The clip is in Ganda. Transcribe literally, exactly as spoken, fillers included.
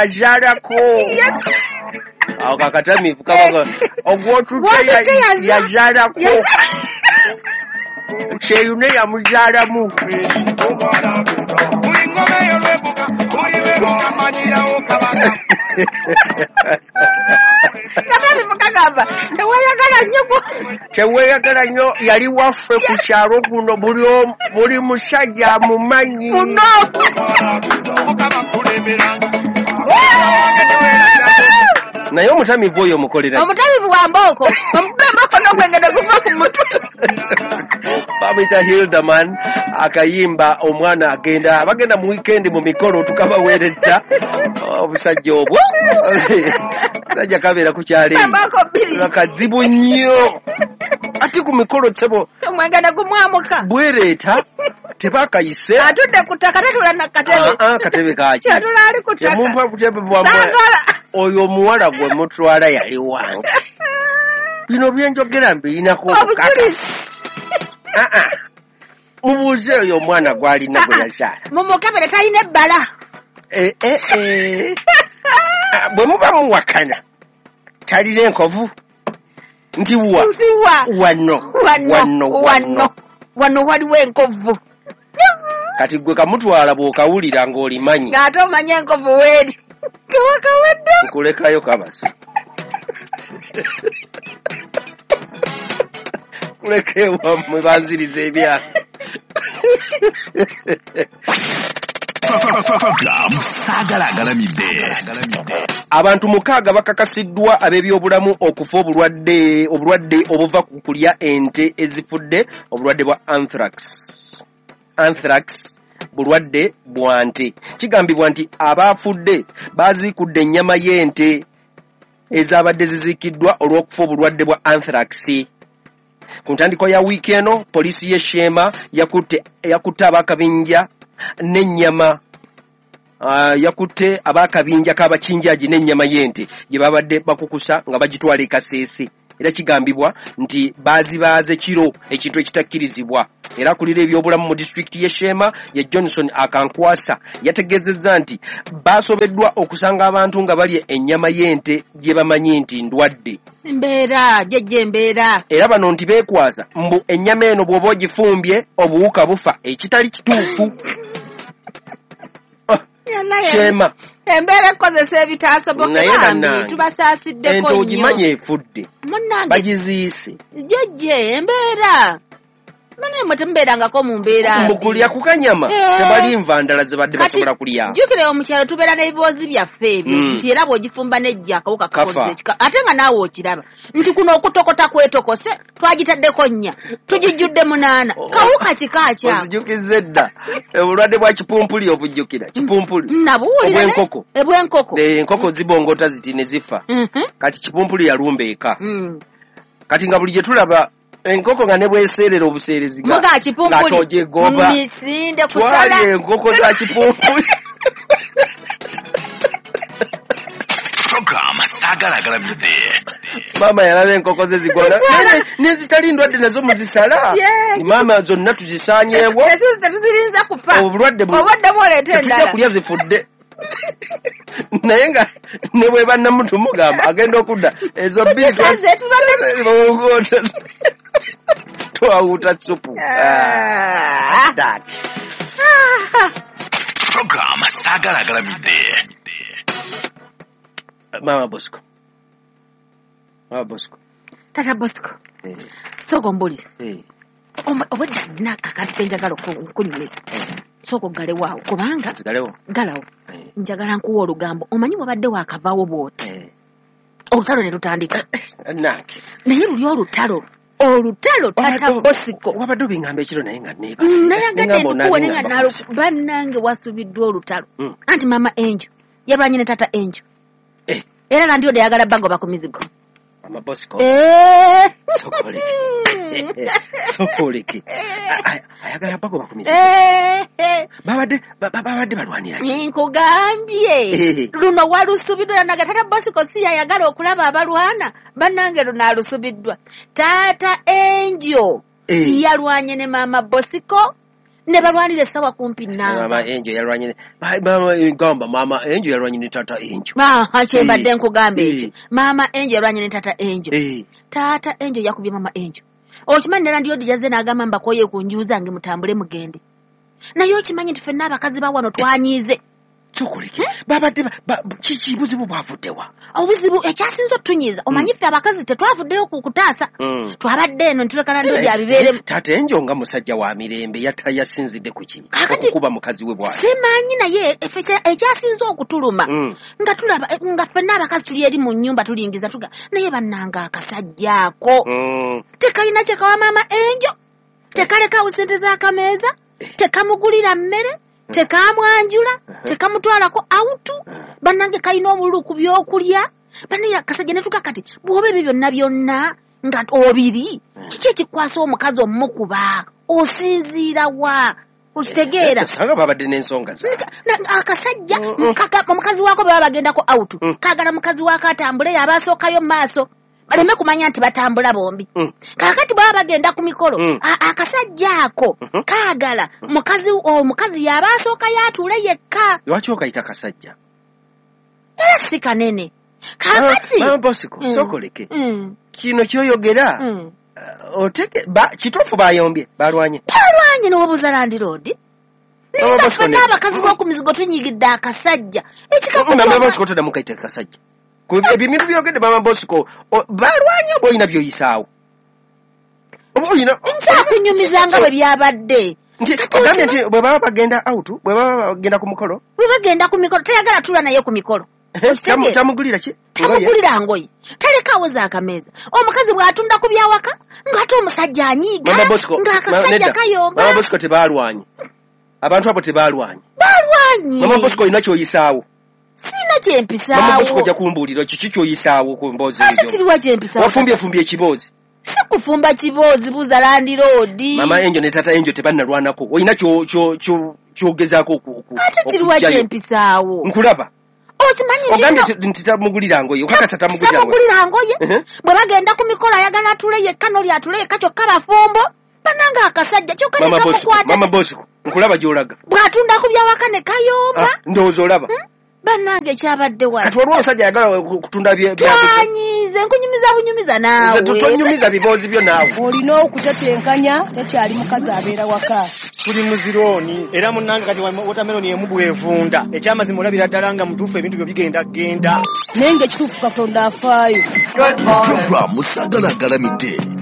yazalako awo kakatamivu kabaka ogwotute yazalako kyeyune yamuzaalamu teweyagala nnyo yali waffe ku kyalo guno buli musajja amumanyi naye omutamivu oyo omukolera omutamivu wa mbooko omugambako n'ogwengede guva ku mutwe bamuyita Hildaman akayimba omwana agenda bagenda mu weekend mu mikolo tukabaweereza obusajja obwo sajja kabeera ku kyalo akazibu nnyo ati ku mikolo tebo omwengede gumwamuka bwereeta tebakayise atudde ku ttaka tatula na katebe katebe kaki atula ali ku ttaka temumpa kutebe bwamwe oyo omuwala gwe mutwala yali wange bino byenjogera mbiyinako okukaka mubuuze oyo omwana gwalina gwe yazaala mumukebere talina ebbala bwe muba muwakana talina enkovu nti wa wano wano wano wano waliwo enkovu kati gwe kamutwala bw'okawulira ng'olimanyi ng'ate omanye enkovu weeri kewakawedde nkulekayo kabasa kuleka ewammwe banziriza ebyalo abantu mukaaga bakakasiddwa ab'ebyobulamu okufa obulwadde obulwadde obuva ku kulya ente ezifudde obulwadde bwa anthrax anthrax bulwadde bwa nte kigambibwa nti abaafudde baziikudde ennyama y'ente ezabadde ziziikiddwa olw'okufa obulwadde bwa anthrax ku ntandiko ya wiiki eno poliisi y'e Sheema yakutte yakutte ab'akabinja n'ennyama uh, yakutte ab'akabinja k'abakinjaji n'ennyama y'ente gye babadde bakukusa nga bagitwala e Kaseese era kigambibwa nti baazibaaze kiro ekintu ekitakkirizibwa era akulira ebyobulamu mu disitulikiti y'e Sheema ye Johnson Akankwasa yategeezezza nti baasobeddwa okusanga abantu nga balya ennyama y'ente gye bamanyi nti ndwadde mbeera jejje embeera era bano nti beekwasa mbu ennyama eno bw'oba ogifumbye obuwuka bufa ekitali kituufu Sheema embeera ekozesa ebitaasoboka tubasaasideko nnyo ente ogimanye efudde bagiziise jejje embeera mane mwe temubeerangako mu mbeera mukulya ku kanyama tebali nva ndala ze badde basobola kulya jjukire omukyalo tubeera n'ebiboozi byaffe ebyo nti era bw'ogifumba n'ejja akawuka kakoze ate nga naawe okiraba nti kuno okutokota kwetokose twagitaddeko nnya tugijjudde munaana kawuka kika kya ozijjukiza edda obulwadde bwa kipumpuli obujjukira kipumpuli nabuwulira obw'enkoko ebw'enkoko enkoko zibongota ziti ne zifa kati kipumpuli yalumba eka kati nga buli gye tulaba enkoko nga ne bweseerera obuseerezi nga tojegoba twali enkoko za kipumpuli maama yalaba enkoko ze zigwana nezitali ndwadde nazo muzisala maama zonna tuzisaanyeewo obulwadde tetujja kulya zifudde naye nga ne bwe bannamuntu mugamba agenda okudda ezo bizi twawuta supu program sagala galamidde mama Bosco mama Bosco tata Bosco soko mbuli obadde nina akantu kenjagala okunyumiza soko gale waawo kubanga galawo njagala nkuwa olugambo omanyi wabadde wakavaawo bwoti olutalo ne lutandika naye luli olutalo olutalo tata Bosco wabadde obingamba ekiro naye nga neebase naye agadde ntukuwe nenga nalo bannange wasubiddwa olutalo anti mama Angel yabanye ne tata Angel era nga ndiyo yagala bagoba ku mizigo mama Bosco eh sokoleke sokoleke ayagala bagoba ku mizigo eh babadde babadde balwanira ki nkugambye luno walusubiddwa naga tata Bosco si yayagala okulaba abalwana bannange luno alusubiddwa tata Angel yalwanye ne mama Bosco ne balwanira sawa kumpi nanga mama Angel yalwanye mama ngamba mama Angel yalwanye ne tata Angel ah achemba den kugambe ekyo mama Angel yalwanye ne tata Angel tata Angel yakubye mama Angel okimanyi nera ndiyo dijaze nagamba mbakoye kunjuza nge mutambule mugende nayo okimanyi nti fenna abakazi ba wano twanyize Chokoleke baba de chichi buzibu bwavuddewa obuzibu ekyasinzo tunyiza omanyi ffe abakazi tetwavuddeyo ku kutaasa twabadde eno ntulekana ndo bya bibere tata Angel nga musajja wa mirembe yata yasinzidde ku ki okuba mukazi we bwali simanyi naye ekyasinzo okutuluma nga tulaba nga fenna abakazi tuli eri mu nnyumba tulingiza tuga naye bannanga akasajjaako tekalina kyekawa mama Angel tekalekawo sente z'akameeza tekamugulira mmere tekamwanjula tekamutwalako autu banange kalina omululu ku byokulya banne akasajja ne tukakati bwobe ebyo byonna byonna nga obiri kiki ekikwasa omukazi omukuba osinziira wa okitegeera sanga babadde n'ensonga za akasajja omukazi waako baba bagendako autu kagala mukazi waako atambule yabasookayo mu maaso baleme kumanya nti batambula bombi kakati baba bagenda ku mikolo akasajja ako kaagala mukazi omukazi yabasooka yatule yekka lwaki okayita kasajja era si kanene kakati mama Bosco sokoleke kino kyoyogera oteke kituufu bayombye balwanye balwanye n'obuuza Land Road n'abakazi b'oku mizigo tunyigidde akasajja mama Bosco todda mukayita kasajja ebintu byogedde mama Bosco balwanye boyina byoyisaawo oboyina nkyakunyumizanga bwe byabadde ogambye nti bwe baba bagenda out bwe baba bagenda ku mukolo bwe bagenda ku mikolo teyagala tula naye ku mikolo tamugulira ki tamugulira ngoye talekawo z'akameeza omukazi bw'atunda ku byawaka ng'ate omusajja anyiiga ng'akasajja kayomba mama Bosco tebalwanye abantu abo tebalwanye balwanye mama Bosco olina kyoyisaawo sina kyempisaawo mama Bosco ojja kumbuulira kiki kyoyisaawo ku mboozi ezo ate kiriwa kyempisaawo wafumbye fumbye ekiboozi si kufumba kiboozi buuza Land Road mama Angel ne tata Angel tebannalwanako olina kyogezaako ate kiriwa kyempisaawo nkulaba okimanyi nti tamugulira ngoye okakasa tamugulira ngoye bwe bagenda ku mikolo ayagala atule yekka n'oli atule yekka kyokka bafumbo bananga akasajja kyokka nekamukwata mama Bosco nkulaba gy'olaga bw'atunda ku byawaka ne kayomba ndowooza olaba bannange ekyabadde wano kati olwo omusajja ayagala kutunda twanyize nkunyumiza bunyumiza naawe tonyumiza biboozi byo naawe olina okutetenkanya tekyali mukazi abeera waka tuli muzirooni era munnange kati wotameroni emu bwevunda ekyamazima olabira ddala nga mutuufu ebintu byo bigenda genda naye nga ekituufu katonda afaayo Programu Sagala Galamidde